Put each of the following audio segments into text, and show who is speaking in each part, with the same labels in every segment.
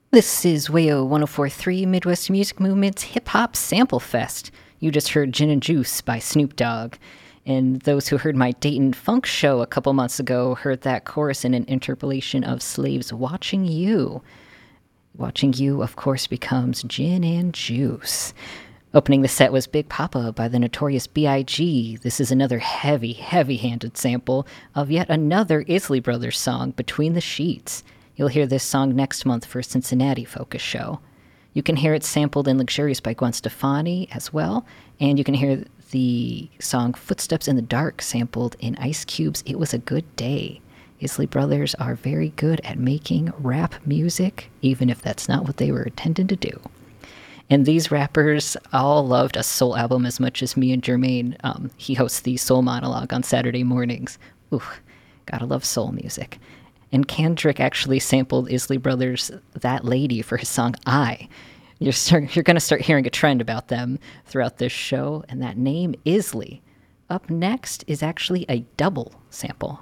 Speaker 1: This is WAYO 1043 Midwest Music Movement's Hip Hop Sample Fest. You just heard Gin and Juice by Snoop Dogg. And those who heard my Dayton Funk show a couple months ago heard that chorus in an interpolation of Slave's Watching You. Watching You, of course, becomes Gin and Juice. Opening the set was Big Papa by the Notorious B.I.G. This is another heavy, heavy-handed sample of yet another Isley Brothers song, Between the Sheets. You'll hear this song next month for Cincinnati Focus Show. You can hear it sampled in Luxurious by Gwen Stefani as well, and you can hear the song Footsteps in the Dark sampled in Ice Cube's It Was a Good Day. Isley Brothers are very good at making rap music, even if that's not what they were intended to do. And these rappers all loved a soul album as much as me and Jermaine. He hosts the Soul Monologue on Saturday mornings. Ooh, gotta love soul music. And Kendrick actually sampled Isley Brothers' That Lady for his song I. You're going to start hearing a trend about them throughout this show, and that name, Isley. Up next is actually a double sample.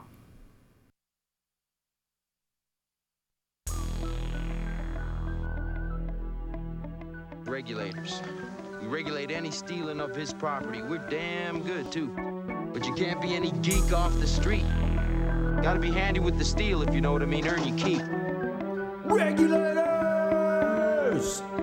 Speaker 2: Regulators. We regulate any stealing of his property. We're damn good, too. But you can't be any geek off the street. Gotta be handy with the steel, if you know what I mean. Earn your keep.
Speaker 3: Regulators!